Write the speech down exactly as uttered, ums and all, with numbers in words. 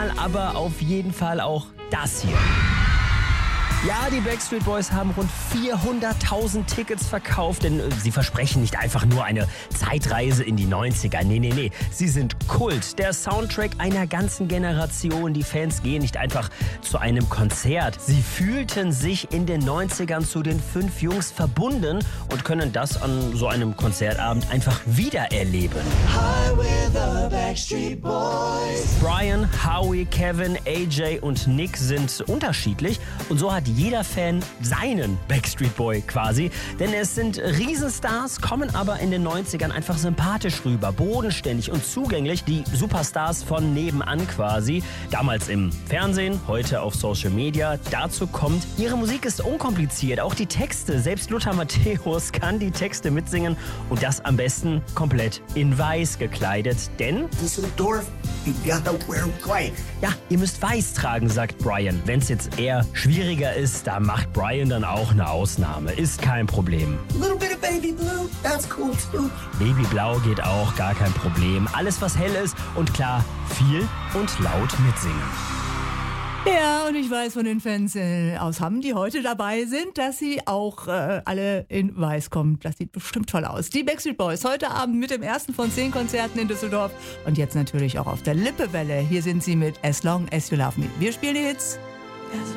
Mal aber auf jeden Fall auch das hier. Ja, die Backstreet Boys haben rund vierhunderttausend Tickets verkauft, denn sie versprechen nicht einfach nur eine Zeitreise in die neunziger. Nee, nee, nee, sie sind Kult, der Soundtrack einer ganzen Generation. Die Fans gehen nicht einfach zu einem Konzert. Sie fühlten sich in den neunzigern zu den fünf Jungs verbunden und können das an so einem Konzertabend einfach wiedererleben. Hi, we're the Backstreet Boys. Brian, Howie, Kevin, A J und Nick sind unterschiedlich und so hat jeder Fan seinen Backstreet Boy quasi. Denn es sind Riesenstars, kommen aber in den neunzigern einfach sympathisch rüber, bodenständig und zugänglich. Die Superstars von nebenan quasi. Damals im Fernsehen, heute auf Social Media. Dazu kommt, ihre Musik ist unkompliziert, auch die Texte. Selbst Lothar Matthäus kann die Texte mitsingen und das am besten komplett in weiß gekleidet. Denn Düsseldorf, you gotta wear white. ja, ihr müsst weiß tragen, sagt Brian. Wenn es jetzt eher schwieriger ist, da macht Brian dann auch eine Ausnahme. Ist kein Problem. A little bit of baby blue, that's cool too. Babyblau geht auch, gar kein Problem. Alles, was hell ist und klar, viel und laut mitsingen. Ja, und ich weiß von den Fans äh, aus Hamm, die heute dabei sind, dass sie auch äh, alle in weiß kommen. Das sieht bestimmt toll aus. Die Backstreet Boys heute Abend mit dem ersten von zehn Konzerten in Düsseldorf und jetzt natürlich auch auf der Lippewelle. Hier sind sie mit As Long As You Love Me. Wir spielen die Hits.